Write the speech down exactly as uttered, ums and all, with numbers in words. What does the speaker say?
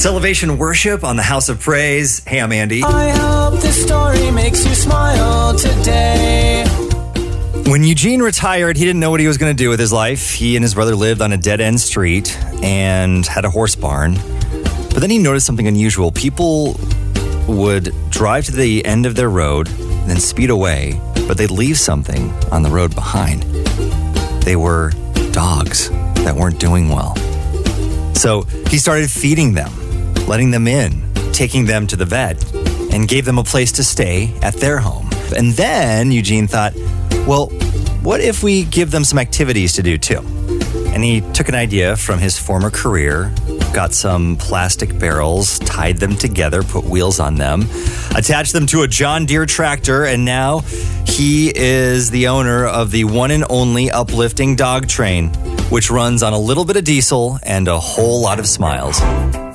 It's Elevation Worship on the House of Praise. Hey, I'm Andy. I hope this story makes you smile today. When Eugene retired, he didn't know what he was going to do with his life. He and his brother lived on a dead-end street and had a horse barn. But then he noticed something unusual. People would drive to the end of their road and then speed away, but they'd leave something on the road behind. They were dogs that weren't doing well. So he started feeding them, letting them in, taking them to the vet, and gave them a place to stay at their home. And then Eugene thought, well, what if we give them some activities to do too? And he took an idea from his former career, got some plastic barrels, tied them together, put wheels on them, attached them to a John Deere tractor, and now he is the owner of the one and only Uplifting Dog Train, which runs on a little bit of diesel and a whole lot of smiles.